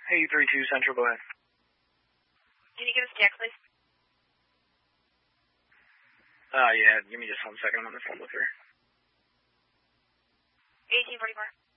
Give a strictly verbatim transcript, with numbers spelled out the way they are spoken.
eight three two Central, go ahead. Can you give us Jack, please? Uh, yeah, give me just one second. I'm on the phone with her. eighteen forty-four.